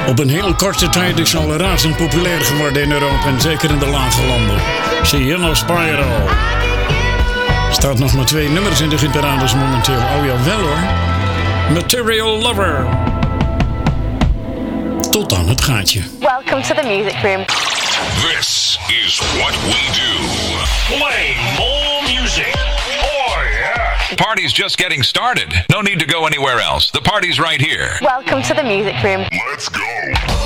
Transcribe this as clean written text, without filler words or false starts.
Op een heel korte tijd is al razend populair geworden in Europa en zeker in de lage landen. Cielo Spyro. Staat nog maar 2 nummers in de hitparades momenteel. Oh ja, wel hoor. Material Lover. Tot dan het gaatje. Welcome to the music room. This is what we do. Play more music. Oh yeah. Party's just getting started. No need to go anywhere else. The party's right here. Welcome to the music room. Let's go.